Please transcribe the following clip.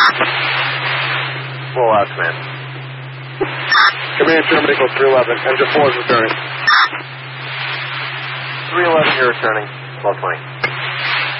Full out, command. Command Germany equals 311. Engine 4 is returning. 311, you're returning. 1220.